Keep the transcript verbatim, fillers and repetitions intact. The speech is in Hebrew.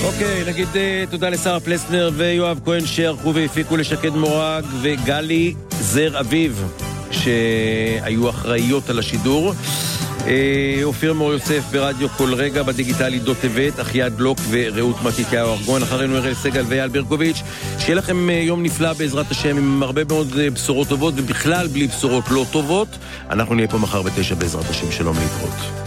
אוקיי, נגיד תודה לשרה פלסנר ויואב כהן שערכו והפיקו, לשקד מורג וגלי זר אביב שהיו אחראיות על השידור. אופיר מור יוסף ברדיו כל רגע, בדיגיטלי דוט טבת, אחיעד בלוק ורעות מתיקאו ארגון. אחרינו הראל סגל ואייל ברקוביץ'. שיהיה לכם יום נפלא בעזרת השם, עם הרבה מאוד בשורות טובות ובכלל בלי בשורות לא טובות. אנחנו נהיה פה מחר בתשע בעזרת השם. שלום להתראות.